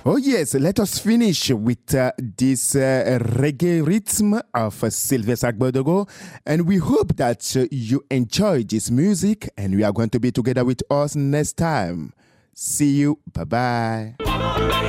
Oh yes, let us finish with this reggae rhythm of Sylvester Agbodogo, and we hope that you enjoy this music, and you are going to be together with us next time. See you. Bye-bye.